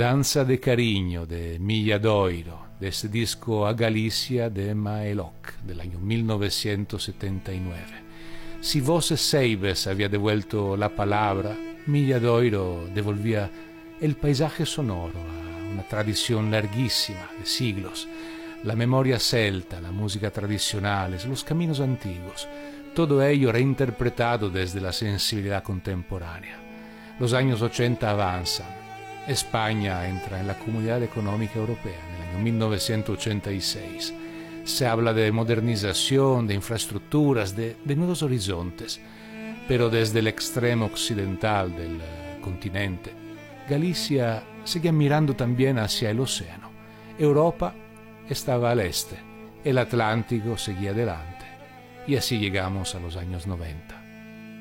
Danza de Cariño de Milladoiro, de ese disco A Galicia de Maeloc del año 1979. Si Voces Seibes había devuelto la palabra, Milladoiro devolvía el paisaje sonoro a una tradición larguísima de siglos, la memoria celta, la música tradicional, los caminos antiguos, todo ello reinterpretado desde la sensibilidad contemporánea. Los años 80 avanzan. España entra en la Comunidad Económica Europea en el año 1986. Se habla de modernización, de infraestructuras, de nuevos horizontes, pero desde el extremo occidental del continente, Galicia seguía mirando también hacia el océano. Europa estaba al este, el Atlántico seguía adelante, y así llegamos a los años 90.